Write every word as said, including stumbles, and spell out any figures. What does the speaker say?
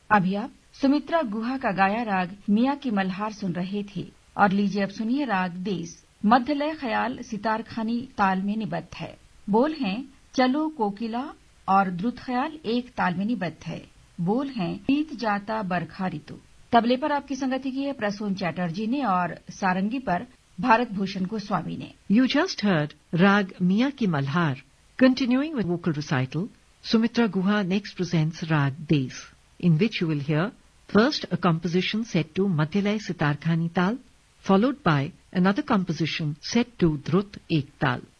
अभी आप सुमित्रा गुहा का गाया राग मियां की मल्हार सुन रहे थे और लीजिए अब सुनिए राग देस। मध्य लय ख्याल सितार खानी ताल में निबद्ध है। बोल हैं चलो कोकिला और द्रुत ख्याल एक ताल में निबद्ध है। बोल हैं बीत जाता बरखा ऋतु। तबले पर आपकी संगति की है प्रसून चैटर्जी ने और सारंगी पर भारत भूषण गोस्वामी ने। You just heard Rag Miyan Ki Malhar. Continuing with vocal recital, Sumitra Guha next presents Rag Des, in which you will hear first a composition set to Madhyalay Sitar Khani Tal, followed by another composition set to Drut Ek Tal.